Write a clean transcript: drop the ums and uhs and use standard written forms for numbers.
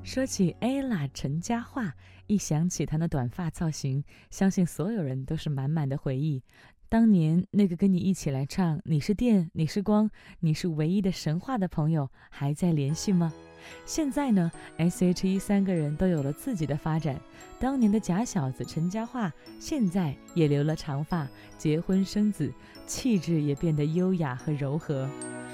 说起 ella 陈嘉桦，一想起她那短发造型，相信所有人都是满满的回忆。当年那个跟你一起来唱“你是电，你是光，你是唯一的神话”的朋友，还在联系吗？现在呢，S.H.E 三个人都有了自己的发展。当年的假小子陈嘉桦，现在也留了长发，结婚生子，气质也变得优雅和柔和。